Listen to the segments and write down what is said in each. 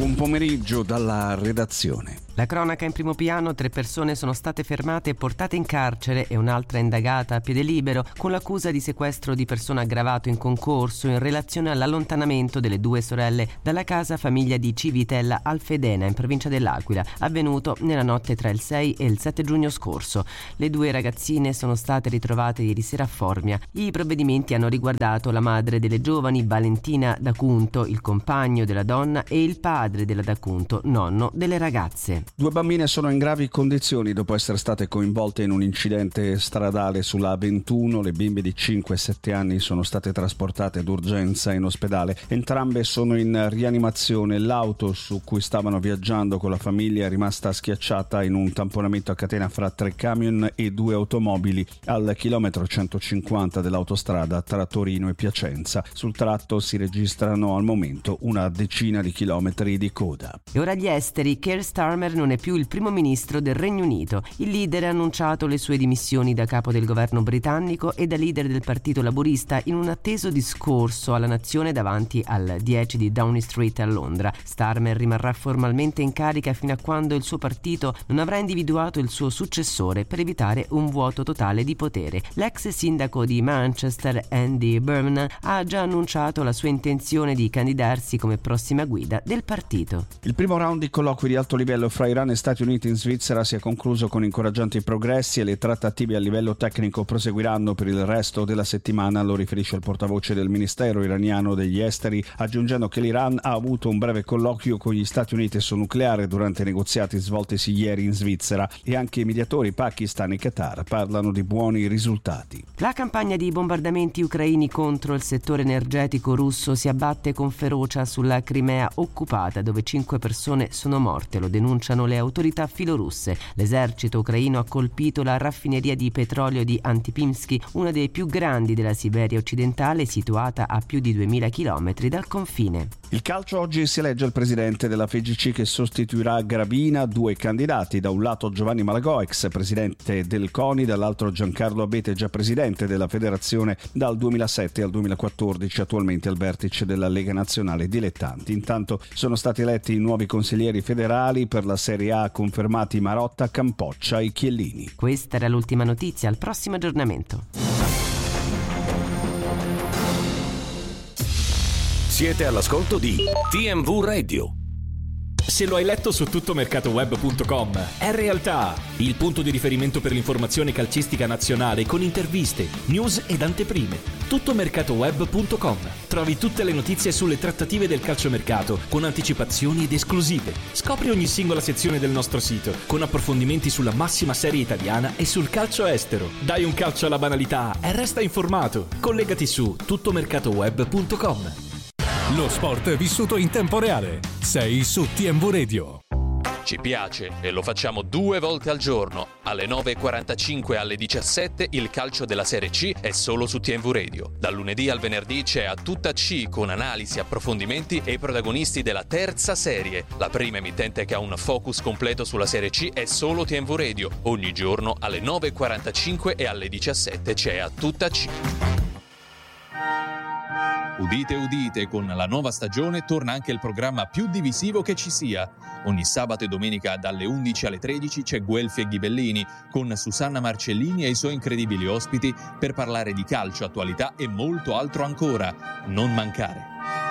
Buon pomeriggio dalla redazione. La cronaca in primo piano: 3 persone sono state fermate e portate in carcere e un'altra indagata a piede libero con l'accusa di sequestro di persona aggravato in concorso in relazione all'allontanamento delle 2 sorelle dalla casa famiglia di Civitella Alfedena in provincia dell'Aquila, avvenuto nella notte tra il 6 e il 7 giugno scorso. Le 2 ragazzine sono state ritrovate ieri sera a Formia. I provvedimenti hanno riguardato la madre delle giovani, Valentina D'Acunto, il compagno della donna, e il padre della D'Acunto, nonno delle ragazze. 2 bambine sono in gravi condizioni dopo essere state coinvolte in un incidente stradale sulla A21. Le bimbe di 5 e 7 anni sono state trasportate d'urgenza in ospedale. Entrambe sono in rianimazione. L'auto su cui stavano viaggiando con la famiglia è rimasta schiacciata in un tamponamento a catena fra 3 camion e 2 automobili al chilometro 150 dell'autostrada tra Torino e Piacenza. Sul tratto si registrano al momento una decina di chilometri di coda. E ora gli esteri. Keir Starmer non è più il primo ministro del Regno Unito. Il leader ha annunciato le sue dimissioni da capo del governo britannico e da leader del Partito Laburista in un atteso discorso alla nazione davanti al 10 di Downing Street a Londra. Starmer rimarrà formalmente in carica fino a quando il suo partito non avrà individuato il suo successore per evitare un vuoto totale di potere. L'ex sindaco di Manchester, Andy Burnham, ha già annunciato la sua intenzione di candidarsi come prossima guida del partito. Il primo round di colloqui di alto livello fra Iran e Stati Uniti in Svizzera si è concluso con incoraggianti progressi e le trattative a livello tecnico proseguiranno per il resto della settimana, lo riferisce il portavoce del Ministero iraniano degli Esteri, aggiungendo che l'Iran ha avuto un breve colloquio con gli Stati Uniti sul nucleare durante i negoziati svoltisi ieri in Svizzera, e anche i mediatori Pakistan e Qatar parlano di buoni risultati. La campagna di bombardamenti ucraini contro il settore energetico russo si abbatte con ferocia sulla Crimea occupata, dove 5 persone sono morte, lo denunciano le autorità filorusse. L'esercito ucraino ha colpito la raffineria di petrolio di Antipimsky, una dei più grandi della Siberia occidentale, situata a più di 2000 chilometri dal confine. Il calcio: oggi si elegge il presidente della FIGC che sostituirà Gravina. 2 candidati: da un lato Giovanni Malagò, ex presidente del CONI, dall'altro Giancarlo Abete, già presidente della federazione dal 2007 al 2014, attualmente al vertice della Lega Nazionale Dilettanti. Intanto sono stati eletti i nuovi consiglieri federali per la Serie A, confermati Marotta, Campoccia e Chiellini. Questa era l'ultima notizia, al prossimo aggiornamento. Siete all'ascolto di TMV Radio. Se lo hai letto su tuttomercatoweb.com, è realtà, il punto di riferimento per l'informazione calcistica nazionale con interviste, news ed anteprime. Tuttomercatoweb.com. Trovi tutte le notizie sulle trattative del calciomercato con anticipazioni ed esclusive. Scopri ogni singola sezione del nostro sito con approfondimenti sulla massima serie italiana e sul calcio estero. Dai un calcio alla banalità e resta informato. Collegati su tuttomercatoweb.com. Lo sport vissuto in tempo reale. Sei su TMV Radio. Ci piace e lo facciamo 2 volte al giorno. Alle 9.45 e alle 17 il calcio della Serie C è solo su TMV Radio. Dal lunedì al venerdì c'è A Tutta C con analisi, approfondimenti e i protagonisti della terza serie. La prima emittente che ha un focus completo sulla Serie C è solo TMV Radio. Ogni giorno alle 9.45 e alle 17 c'è A Tutta C. Udite udite, con la nuova stagione torna anche il programma più divisivo che ci sia. Ogni sabato e domenica dalle 11 alle 13 c'è Guelfi e Ghibellini con Susanna Marcellini e i suoi incredibili ospiti per parlare di calcio, attualità e molto altro ancora. Non mancare.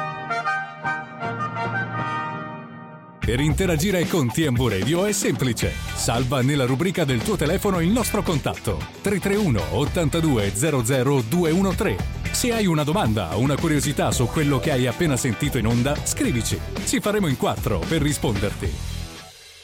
Per interagire con TMV Radio è semplice. Salva nella rubrica del tuo telefono il nostro contatto 331 82 00 213. Se hai una domanda o una curiosità su quello che hai appena sentito in onda, scrivici. Ci faremo in 4 per risponderti.